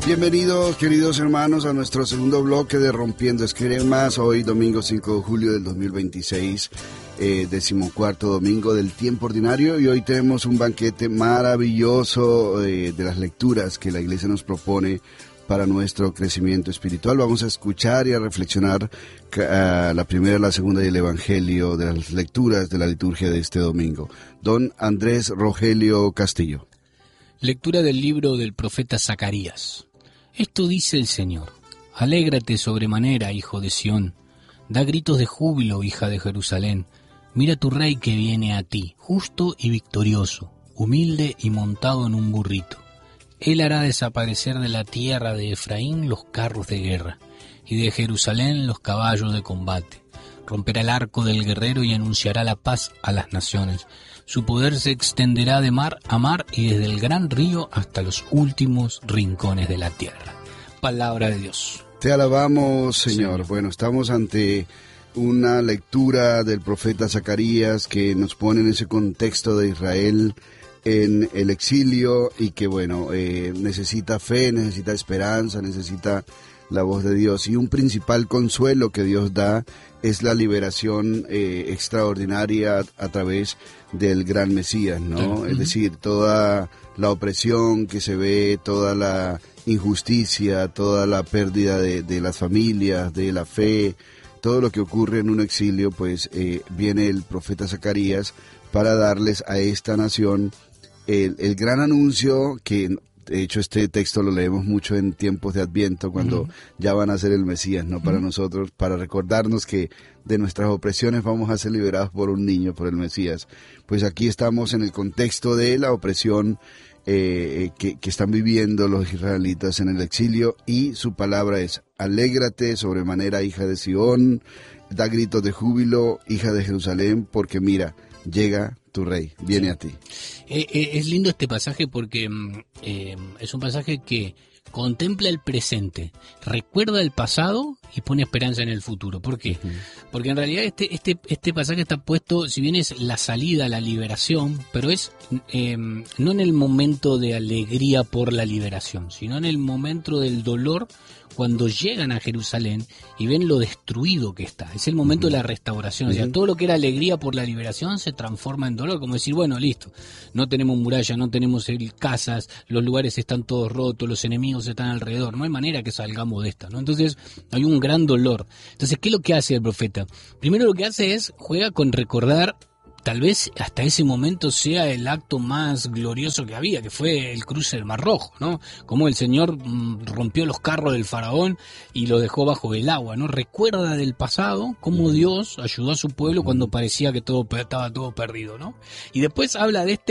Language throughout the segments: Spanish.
Bienvenidos, queridos hermanos, a nuestro segundo bloque de Rompiendo Esquemas. Hoy, domingo 5 de julio del 2026, 14º domingo del tiempo ordinario. Y hoy tenemos un banquete maravilloso de las lecturas que la Iglesia nos propone para nuestro crecimiento espiritual. Vamos a escuchar y a reflexionar la primera, la segunda y el Evangelio de las lecturas de la liturgia de este domingo. Don Andrés Rogelio Castillo. Lectura del libro del profeta Zacarías. Esto dice el Señor: Alégrate sobremanera, hijo de Sión, da gritos de júbilo, hija de Jerusalén. Mira tu rey que viene a ti, justo y victorioso, humilde y montado en un burrito. Él hará desaparecer de la tierra de Efraín los carros de guerra, y de Jerusalén los caballos de combate. Romperá el arco del guerrero y anunciará la paz a las naciones. Su poder se extenderá de mar a mar y desde el gran río hasta los últimos rincones de la tierra. Palabra de Dios. Te alabamos, Señor. Bueno, estamos ante una lectura del profeta Zacarías que nos pone en ese contexto de Israel en el exilio y que, bueno, necesita fe, necesita esperanza, necesita la voz de Dios. Y un principal consuelo que Dios da es la liberación extraordinaria a través del gran Mesías, ¿no? Es decir, toda la opresión que se ve, toda la injusticia, toda la pérdida de las familias, de la fe, todo lo que ocurre en un exilio, pues viene el profeta Zacarías para darles a esta nación el gran anuncio que... De hecho, este texto lo leemos mucho en tiempos de Adviento, cuando ya van a ser el Mesías, ¿no? Para nosotros, para recordarnos que de nuestras opresiones vamos a ser liberados por un niño, por el Mesías. Pues aquí estamos en el contexto de la opresión que están viviendo los israelitas en el exilio, y su palabra es: alégrate sobremanera, hija de Sión, da gritos de júbilo, hija de Jerusalén, porque mira, llega tu rey, viene a ti. Es lindo este pasaje porque es un pasaje que contempla el presente, recuerda el pasado y pone esperanza en el futuro. ¿Por qué? Porque en realidad este pasaje está puesto, si bien es la salida, la liberación, pero es no en el momento de alegría por la liberación, sino en el momento del dolor, cuando llegan a Jerusalén y ven lo destruido que está. Es el momento de la restauración. O sea, todo lo que era alegría por la liberación se transforma en dolor, como decir, bueno, listo, no tenemos murallas, no tenemos casas, los lugares están todos rotos, los enemigos están alrededor, no hay manera que salgamos de esta, ¿no? Entonces hay un gran dolor. Entonces, ¿qué es lo que hace el profeta? Primero lo que hace es, juega con recordar, tal vez hasta ese momento sea el acto más glorioso que había, que fue el cruce del Mar Rojo, ¿no? Como el Señor rompió los carros del faraón y lo dejó bajo el agua, ¿no? Recuerda del pasado cómo Dios ayudó a su pueblo cuando parecía que estaba todo perdido, ¿no? Y después habla de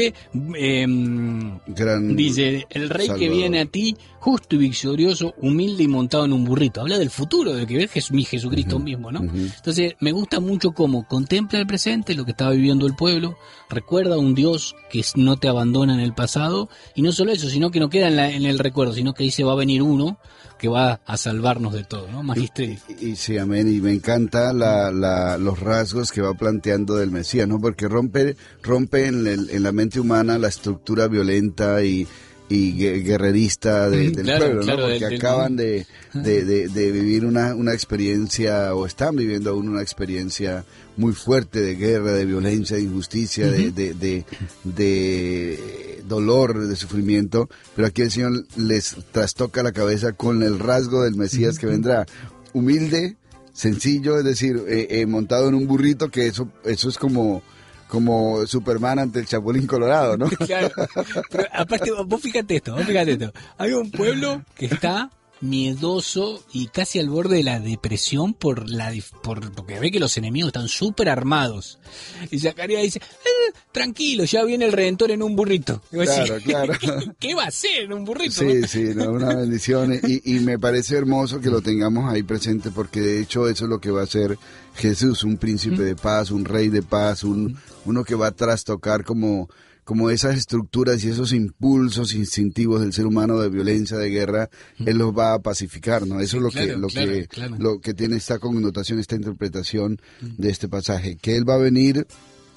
dice, el rey Salvador, que viene a ti, justo y victorioso, humilde y montado en un burrito. Habla del futuro, de que ve mi Jesucristo mismo, ¿no? Entonces, me gusta mucho cómo contempla el presente, lo que estaba viviendo el pueblo, recuerda a un Dios que no te abandona en el pasado, y no solo eso, sino que no queda en el recuerdo, sino que dice va a venir uno que va a salvarnos de todo, ¿no? Magisterio. Y sí, amén, y me encanta los rasgos que va planteando del Mesías, ¿no? Porque rompe en la mente humana la estructura violenta y guerrerista del pueblo, ¿no? Porque acaban de vivir una experiencia, o están viviendo aún una experiencia muy fuerte de guerra, de violencia, de injusticia, de dolor, de sufrimiento, pero aquí el Señor les trastoca la cabeza con el rasgo del Mesías que vendrá, humilde, sencillo, es decir, montado en un burrito, que eso es como Superman ante el Chapulín Colorado, ¿no? Claro, pero aparte, vos fíjate esto, hay un pueblo que está miedoso y casi al borde de la depresión porque ve que los enemigos están súper armados. Y Zacarías dice, tranquilo, ya viene el Redentor en un burrito. Claro. ¿Qué va a hacer en un burrito? Sí, no, una bendición. Y me parece hermoso que lo tengamos ahí presente, porque de hecho eso es lo que va a ser Jesús, un príncipe de paz, un rey de paz, uno que va a trastocar como esas estructuras y esos impulsos instintivos del ser humano de violencia, de guerra, Él los va a pacificar, ¿no? Eso es lo que tiene esta connotación, esta interpretación de este pasaje, que Él va a venir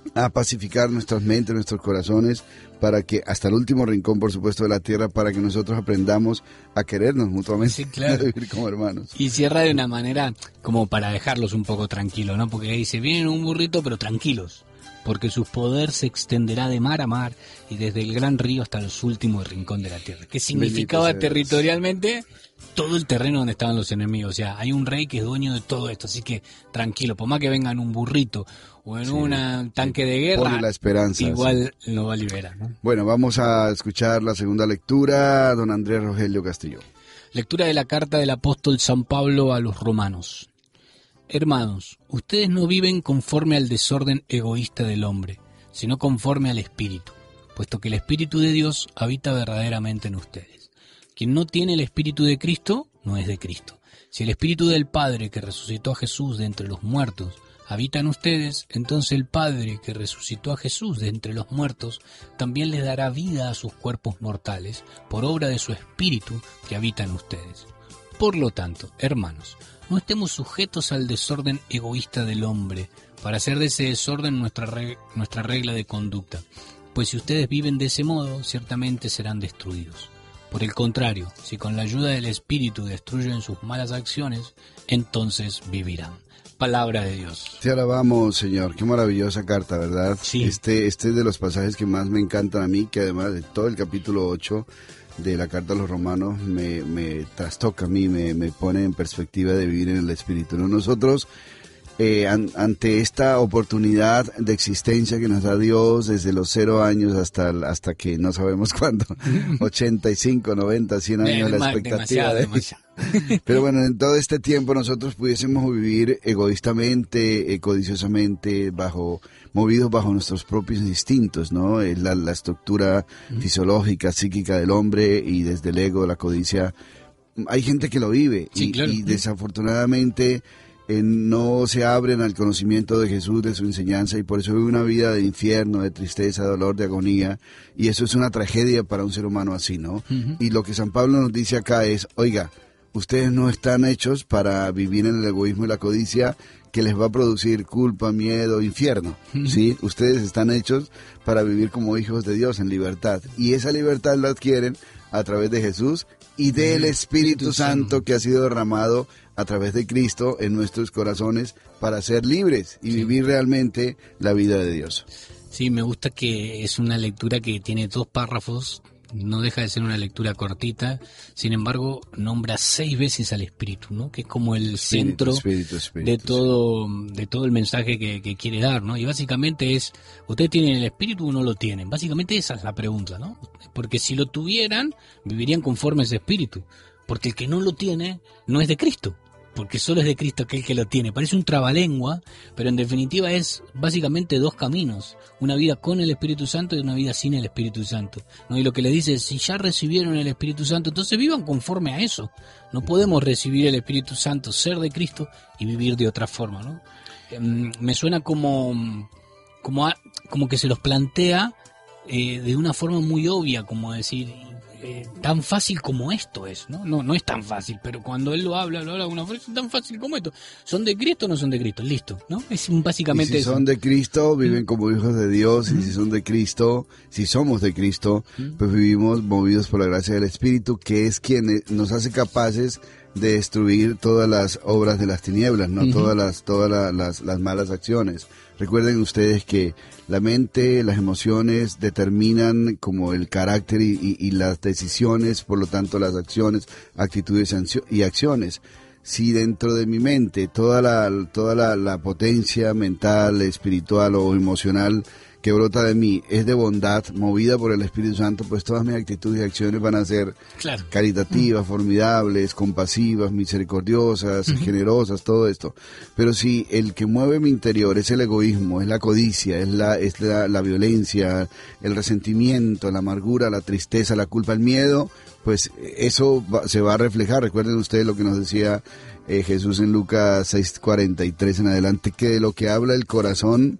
a pacificar nuestras mentes, nuestros corazones, para que hasta el último rincón, por supuesto, de la tierra, para que nosotros aprendamos a querernos mutuamente, Sí, claro. a vivir como hermanos. Y cierra de una manera como para dejarlos un poco tranquilos, ¿no? Porque dice, vienen un burrito, pero tranquilos, porque su poder se extenderá de mar a mar y desde el gran río hasta el último rincón de la tierra. ¿Qué significaba Bendito sea Dios. territorialmente? Todo el terreno donde estaban los enemigos. O sea, hay un rey que es dueño de todo esto, así que tranquilo, por más que venga en un burrito o en un tanque de guerra, Pone la esperanza. igual lo va a liberar, ¿no? Bueno, vamos a escuchar la segunda lectura, don Andrés Rogelio Castillo. Lectura de la carta del apóstol San Pablo a los romanos. Hermanos, ustedes no viven conforme al desorden egoísta del hombre, sino conforme al Espíritu, puesto que el Espíritu de Dios habita verdaderamente en ustedes. Quien no tiene el Espíritu de Cristo, no es de Cristo. Si el Espíritu del Padre que resucitó a Jesús de entre los muertos habita en ustedes, entonces el Padre que resucitó a Jesús de entre los muertos también les dará vida a sus cuerpos mortales por obra de su Espíritu que habita en ustedes. Por lo tanto, hermanos, no estemos sujetos al desorden egoísta del hombre, para hacer de ese desorden nuestra regla de conducta, pues si ustedes viven de ese modo, ciertamente serán destruidos. Por el contrario, si con la ayuda del Espíritu destruyen sus malas acciones, entonces vivirán. Palabra de Dios. Te alabamos, Señor. Qué maravillosa carta, ¿verdad? Sí. Este es de los pasajes que más me encantan a mí, que además de todo el capítulo 8 de la carta a los romanos me trastoca a mí, me pone en perspectiva de vivir en el Espíritu. ¿No? Nosotros, ante esta oportunidad de existencia que nos da Dios desde los 0 años hasta que no sabemos cuándo, 85, 90, 100 años, la expectativa demasiado. Pero bueno, en todo este tiempo nosotros pudiésemos vivir egoístamente, codiciosamente, movidos bajo nuestros propios instintos, ¿no? La estructura fisiológica, psíquica del hombre y desde el ego, la codicia. Hay gente que lo vive Sí, claro. y desafortunadamente no se abren al conocimiento de Jesús, de su enseñanza, y por eso vive una vida de infierno, de tristeza, de dolor, de agonía, y eso es una tragedia para un ser humano así, ¿no? Y lo que San Pablo nos dice acá es, oiga, ustedes no están hechos para vivir en el egoísmo y la codicia que les va a producir culpa, miedo, infierno, ¿sí? Ustedes están hechos para vivir como hijos de Dios en libertad, y esa libertad la adquieren a través de Jesús y del Espíritu Santo que ha sido derramado a través de Cristo en nuestros corazones para ser libres y vivir realmente la vida de Dios. Sí, me gusta que es una lectura que tiene 2 párrafos, no deja de ser una lectura cortita, sin embargo nombra 6 veces al Espíritu, ¿no? Que es como el centro Espíritu, de todo el mensaje que quiere dar, ¿no? Y básicamente es, ¿ustedes tienen el Espíritu o no lo tienen? Básicamente esa es la pregunta, ¿no? Porque si lo tuvieran, vivirían conforme a ese Espíritu, porque el que no lo tiene no es de Cristo, porque solo es de Cristo aquel que lo tiene. Parece un trabalengua, pero en definitiva es básicamente 2 caminos, una vida con el Espíritu Santo y una vida sin el Espíritu Santo, ¿no? Y lo que le dice es, si ya recibieron el Espíritu Santo, entonces vivan conforme a eso. No podemos recibir el Espíritu Santo, ser de Cristo y vivir de otra forma, ¿no? Me suena como que se los plantea de una forma muy obvia, como decir, tan fácil como esto es, ¿no? No es tan fácil, pero cuando él lo habla de una forma tan fácil como esto. ¿Son de Cristo o no son de Cristo? Listo, ¿no? Es básicamente y si eso. son de Cristo, viven como hijos de Dios, y si son de Cristo, si somos de Cristo, pues vivimos movidos por la gracia del Espíritu, que es quien nos hace capaces de destruir todas las obras de las tinieblas, ¿no? Todas las malas acciones. Recuerden ustedes que la mente, las emociones determinan como el carácter y las decisiones, por lo tanto las acciones, actitudes y acciones. Si dentro de mi mente toda la potencia mental, espiritual o emocional que brota de mí es de bondad, movida por el Espíritu Santo, pues todas mis actitudes y acciones van a ser caritativas, formidables, compasivas, misericordiosas, generosas, todo esto. Pero si el que mueve mi interior es el egoísmo, es la codicia, es la violencia, el resentimiento, la amargura, la tristeza, la culpa, el miedo, pues eso se va a reflejar. Recuerden ustedes lo que nos decía Jesús en Lucas 6:43 en adelante, que de lo que habla el corazón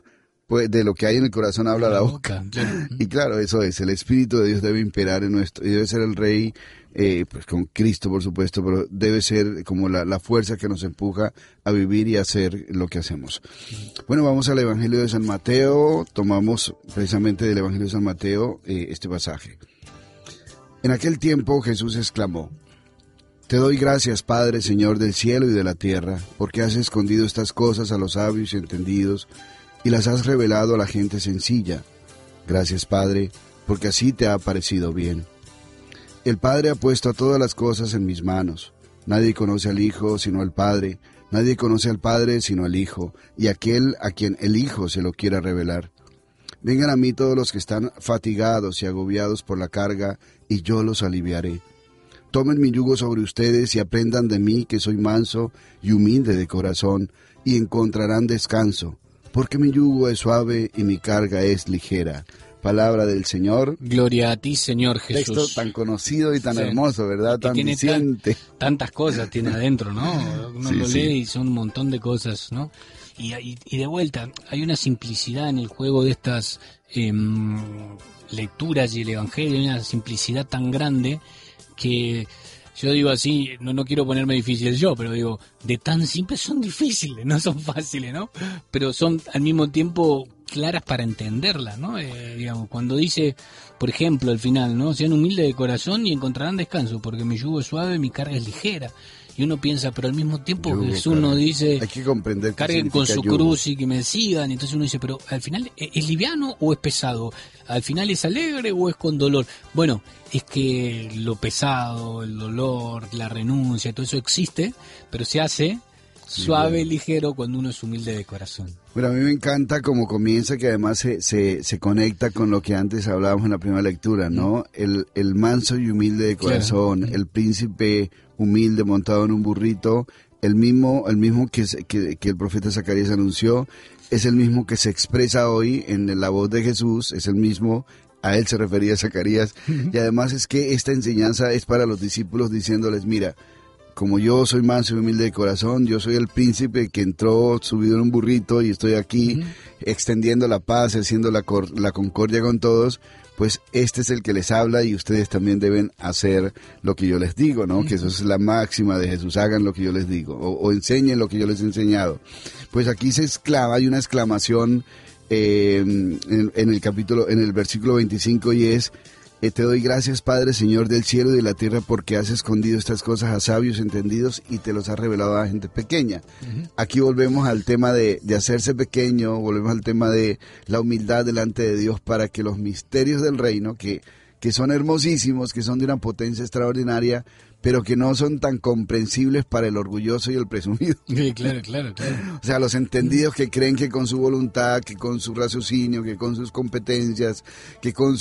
pues de lo que hay en el corazón habla la boca. Claro. Y claro, eso es, el Espíritu de Dios debe imperar en nuestro, y debe ser el Rey, pues con Cristo por supuesto, pero debe ser como la fuerza que nos empuja a vivir y a hacer lo que hacemos. Bueno, vamos al Evangelio de San Mateo, tomamos precisamente del Evangelio de San Mateo este pasaje. En aquel tiempo Jesús exclamó: Te doy gracias, Padre, Señor del cielo y de la tierra, porque has escondido estas cosas a los sabios y entendidos, y las has revelado a la gente sencilla. Gracias, Padre, porque así te ha parecido bien. El Padre ha puesto todas las cosas en mis manos. Nadie conoce al Hijo sino al Padre, nadie conoce al Padre sino al Hijo, y aquel a quien el Hijo se lo quiera revelar. Vengan a mí todos los que están fatigados y agobiados por la carga, y yo los aliviaré. Tomen mi yugo sobre ustedes y aprendan de mí, que soy manso y humilde de corazón, y encontrarán descanso, porque mi yugo es suave y mi carga es ligera. Palabra del Señor. Gloria a ti, Señor Jesús. Texto tan conocido y tan hermoso, ¿verdad? Tan diciente. Tantas cosas tiene adentro, ¿no? Uno lo lee y son un montón de cosas, ¿no? Y de vuelta, hay una simplicidad en el juego de estas lecturas y el Evangelio, hay una simplicidad tan grande que yo digo así, no quiero ponerme difícil yo, pero digo, de tan simples son difíciles, no son fáciles, ¿no? Pero son al mismo tiempo claras para entenderlas, ¿no? Digamos, cuando dice, por ejemplo, al final, ¿no? Sean humildes de corazón y encontrarán descanso, porque mi yugo es suave y mi carga es ligera. Y uno piensa, pero al mismo tiempo yugo, Jesús nos dice, hay que comprender carguen con su cruz y que me sigan. Entonces uno dice, pero al final, ¿es liviano o es pesado? ¿Al final es alegre o es con dolor? Bueno, es que lo pesado, el dolor, la renuncia, todo eso existe, pero se hace suave, ligero, cuando uno es humilde de corazón. Bueno, a mí me encanta cómo comienza, que además se conecta con lo que antes hablábamos en la primera lectura, ¿no? El manso y humilde de corazón, el príncipe humilde montado en un burrito, el mismo que el profeta Zacarías anunció, es el mismo que se expresa hoy en la voz de Jesús, es el mismo, a él se refería Zacarías, y además es que esta enseñanza es para los discípulos diciéndoles, mira, como yo soy manso y humilde de corazón, yo soy el príncipe que entró subido en un burrito y estoy aquí extendiendo la paz, haciendo la concordia con todos, pues este es el que les habla y ustedes también deben hacer lo que yo les digo, ¿no? Que eso es la máxima de Jesús, hagan lo que yo les digo o enseñen lo que yo les he enseñado. Pues aquí hay una exclamación en el versículo 25 y es: te doy gracias, Padre, Señor del cielo y de la tierra, porque has escondido estas cosas a sabios entendidos y te los has revelado a gente pequeña. Aquí volvemos al tema de hacerse pequeño, volvemos al tema de la humildad delante de Dios para que los misterios del reino, que son hermosísimos, que son de una potencia extraordinaria, pero que no son tan comprensibles para el orgulloso y el presumido. Sí, claro. O sea, los entendidos que creen que con su voluntad, que con su raciocinio, que con sus competencias, que con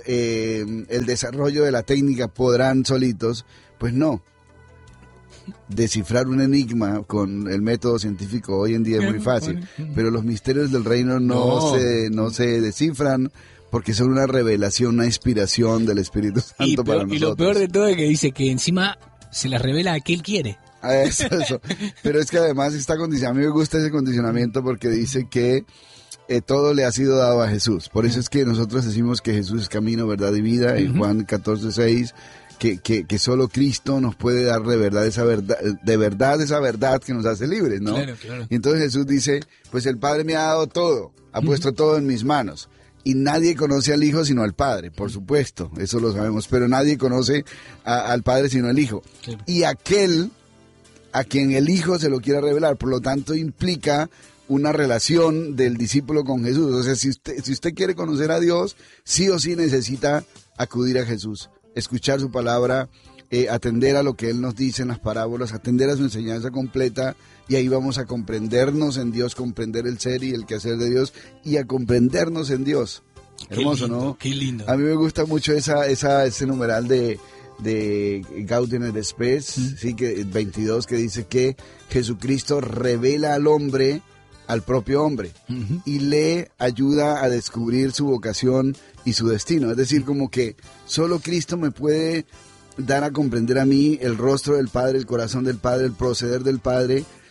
el desarrollo de la técnica podrán solitos, pues no. Descifrar un enigma con el método científico hoy en día es muy fácil, pero los misterios del reino no se descifran, porque son una revelación, una inspiración del Espíritu Santo para nosotros. Y lo peor de todo es que dice que encima se las revela a quien quiere. Eso. Pero es que además a mí me gusta ese condicionamiento porque dice que todo le ha sido dado a Jesús. Por eso es que nosotros decimos que Jesús es camino, verdad y vida, en Juan 14:6, que solo Cristo nos puede dar de verdad esa verdad que nos hace libres, ¿no? Claro. Y entonces Jesús dice, pues el Padre me ha dado todo, ha puesto todo en mis manos. Y nadie conoce al Hijo sino al Padre, por supuesto, eso lo sabemos, pero nadie conoce al Padre sino al Hijo. Claro. Y aquel a quien el Hijo se lo quiera revelar, por lo tanto implica una relación del discípulo con Jesús. O sea, si usted quiere conocer a Dios, sí o sí necesita acudir a Jesús, escuchar su palabra, atender a lo que Él nos dice en las parábolas, atender a su enseñanza completa, y ahí vamos a comprendernos en Dios, comprender el ser y el quehacer de Dios, y a comprendernos en Dios. Hermoso, lindo, ¿no? Qué lindo. A mí me gusta mucho ese numeral de Gaudium et Spes, sí, que 22, que dice que Jesucristo revela al hombre, al propio hombre, y le ayuda a descubrir su vocación y su destino. Es decir, como que solo Cristo me puede dar a comprender a mí el rostro del Padre, el corazón del Padre, el proceder del Padre,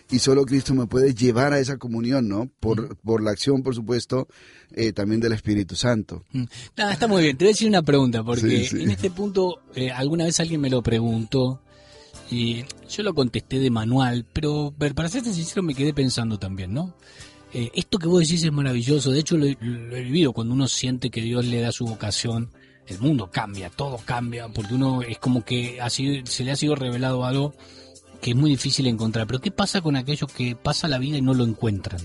y solo Cristo me puede llevar a esa comunión, ¿no? Por la acción, por supuesto, también del Espíritu Santo. Nada, está muy bien. Te voy a decir una pregunta, porque Sí. en este punto alguna vez alguien me lo preguntó y yo lo contesté de manual, pero para serte sincero me quedé pensando también, ¿no? Esto que vos decís es maravilloso, de hecho lo he vivido cuando uno siente que Dios le da su vocación. El mundo cambia, todo cambia, porque uno es como que se le ha sido revelado algo que es muy difícil encontrar. Pero ¿qué pasa con aquellos que pasa la vida y no lo encuentran?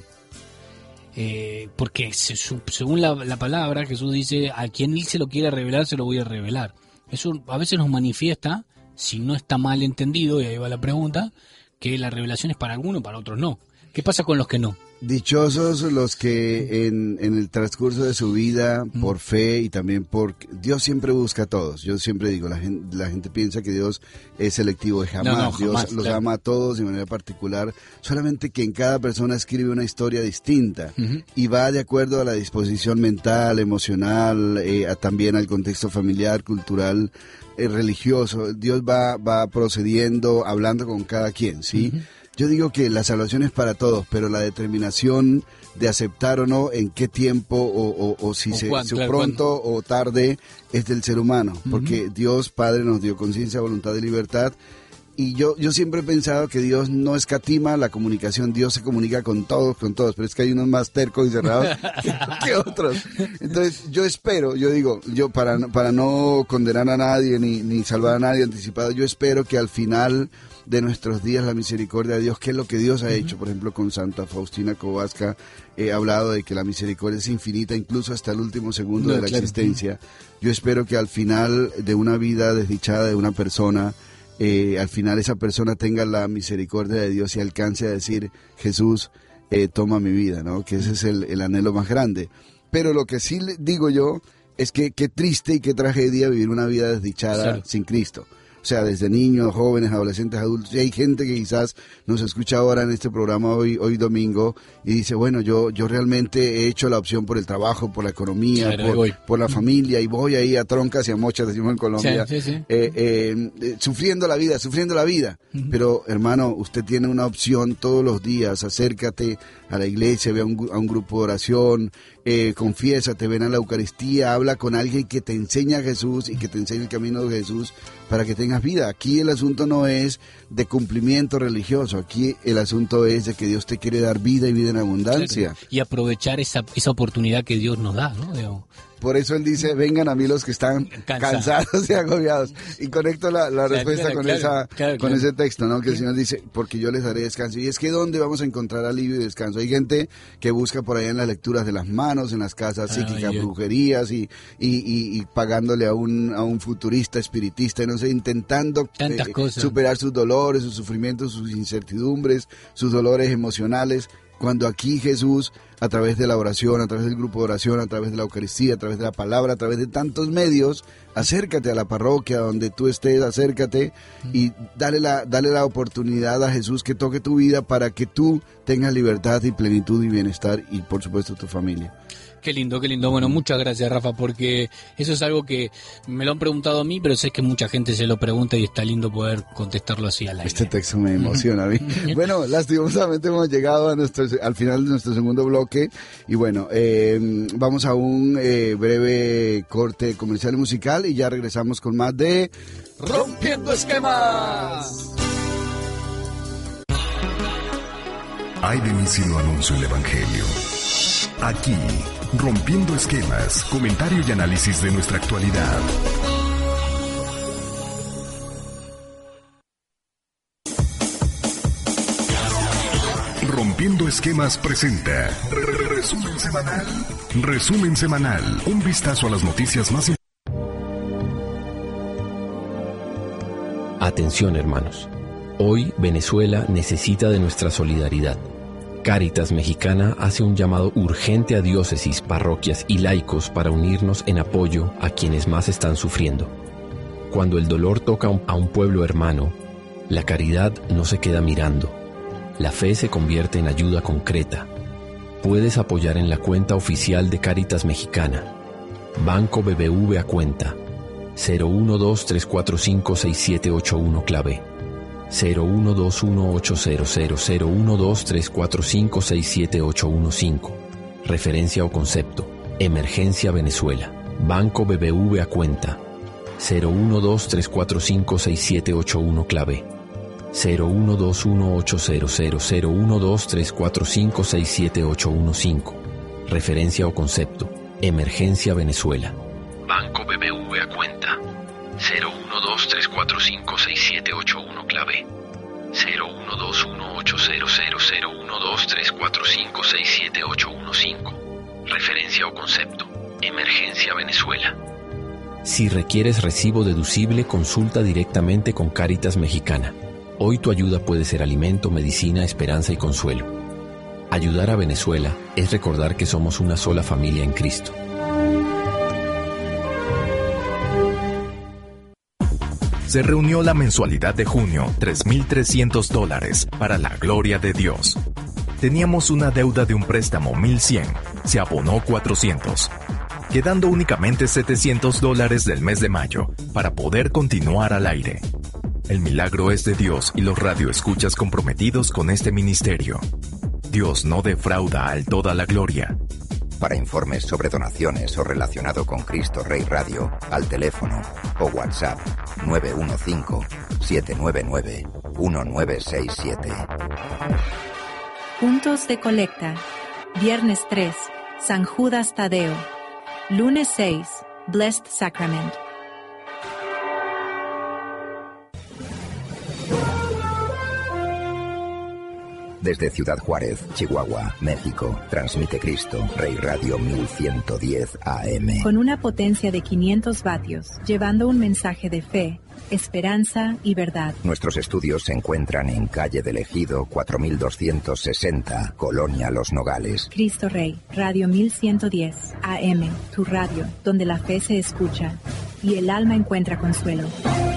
Porque según la palabra, Jesús dice, a quien Él se lo quiera revelar, se lo voy a revelar. Eso a veces nos manifiesta, si no está mal entendido, y ahí va la pregunta, que la revelación es para algunos, para otros no. ¿Qué pasa con los que no? Dichosos los que en el transcurso de su vida, por fe y también por... Dios siempre busca a todos. Yo siempre digo, la gente piensa que Dios es selectivo y jamás. Dios jamás, los claro. ama a todos de manera particular. Solamente que en cada persona escribe una historia distinta y va de acuerdo a la disposición mental, emocional, también al contexto familiar, cultural, religioso. Dios va procediendo, hablando con cada quien, ¿sí? Yo digo que la salvación es para todos, pero la determinación de aceptar o no, en qué tiempo o si pronto o tarde, es del ser humano. Porque Dios Padre nos dio conciencia, voluntad y libertad. Y yo siempre he pensado que Dios no escatima la comunicación, Dios se comunica con todos, pero es que hay unos más tercos y cerrados que otros. Entonces yo espero, para no condenar a nadie ni salvar a nadie anticipado, yo espero que al final de nuestros días la misericordia de Dios, que es lo que Dios ha hecho. Por ejemplo, con Santa Faustina Kowalska he hablado de que la misericordia es infinita, incluso hasta el último segundo de la existencia. Yo espero que al final de una vida desdichada de una persona, al final esa persona tenga la misericordia de Dios y alcance a decir, Jesús, toma mi vida, ¿no? Que ese es el anhelo más grande. Pero lo que sí digo yo es que qué triste y qué tragedia vivir una vida desdichada sin Cristo. O sea, desde niños, jóvenes, adolescentes, adultos. Y hay gente que quizás nos escucha ahora en este programa hoy domingo y dice, bueno, yo realmente he hecho la opción por el trabajo, por la economía, por la familia, y voy ahí a troncas y a mochas, decimos en Colombia, sufriendo la vida. Pero, hermano, usted tiene una opción todos los días. Acércate a la iglesia, ve a un grupo de oración, confiésate, ven a la Eucaristía, habla con alguien que te enseña a Jesús y que te enseñe el camino de Jesús para que tengas vida. Aquí el asunto no es de cumplimiento religioso, aquí el asunto es de que Dios te quiere dar vida y vida en abundancia. Claro. Y aprovechar esa oportunidad que Dios nos da, ¿no? Por eso Él dice, vengan a mí los que están cansados y agobiados. Y conecto la respuesta con ese texto, ¿no? Que el Señor dice, porque yo les daré descanso. Y es que ¿dónde vamos a encontrar alivio y descanso? Hay gente que busca por allá en las lecturas de las manos, en las casas psíquicas, brujerías y pagándole a un futurista, espiritista, y no sé, intentando superar sus dolores, sus sufrimientos, sus incertidumbres, sus dolores emocionales. Cuando aquí Jesús, a través de la oración, a través del grupo de oración, a través de la Eucaristía, a través de la palabra, a través de tantos medios, acércate a la parroquia donde tú estés, acércate y dale la oportunidad a Jesús que toque tu vida para que tú tengas libertad y plenitud y bienestar y por supuesto tu familia. Qué lindo, qué lindo. Bueno, muchas gracias, Rafa, porque eso es algo que me lo han preguntado a mí, pero sé que mucha gente se lo pregunta y está lindo poder contestarlo así al aire. Este texto me emociona a mí. Bueno, lastimosamente hemos llegado al final de nuestro segundo bloque y bueno, vamos a un breve corte comercial y musical y ya regresamos con más de Rompiendo Esquemas. Hay de mí si no anuncio el Evangelio. Aquí, Rompiendo Esquemas, comentario y análisis de nuestra actualidad. Rompiendo Esquemas presenta Resumen semanal. Un vistazo a las noticias más importantes. Atención, hermanos. Hoy Venezuela necesita de nuestra solidaridad. Cáritas Mexicana hace un llamado urgente a diócesis, parroquias y laicos para unirnos en apoyo a quienes más están sufriendo. Cuando el dolor toca a un pueblo hermano, la caridad no se queda mirando. La fe se convierte en ayuda concreta. Puedes apoyar en la cuenta oficial de Cáritas Mexicana. Banco BBV a cuenta 012-345-6781 clave. 012180001234567815. Referencia o concepto: Emergencia Venezuela. Banco BBV a cuenta 01234567781 clave 012180001234567815. Referencia o concepto: Emergencia Venezuela. Banco BBV a cuenta 01234567781 clave 012180001234567815. Referencia o concepto: Emergencia Venezuela. Si requieres recibo deducible, consulta directamente con Cáritas Mexicana. Hoy tu ayuda puede ser alimento, medicina, esperanza y consuelo. Ayudar a Venezuela es recordar que somos una sola familia en Cristo. Se reunió la mensualidad de junio, $3,300 para la gloria de Dios. Teníamos una deuda de un préstamo $1,100, se abonó $400, quedando únicamente $700 del mes de mayo para poder continuar al aire. El milagro es de Dios y los radioescuchas comprometidos con este ministerio. Dios no defrauda al toda la gloria. Para informes sobre donaciones o relacionado con Cristo Rey Radio, al teléfono o WhatsApp 915-799-1967. Puntos de colecta. Viernes 3, San Judas Tadeo. Lunes 6, Blessed Sacrament. Desde Ciudad Juárez, Chihuahua, México, transmite Cristo Rey Radio 1110 AM. Con una potencia de 500 vatios, llevando un mensaje de fe, esperanza y verdad. Nuestros estudios se encuentran en calle del Ejido 4260, Colonia Los Nogales. Cristo Rey, Radio 1110 AM, tu radio, donde la fe se escucha y el alma encuentra consuelo.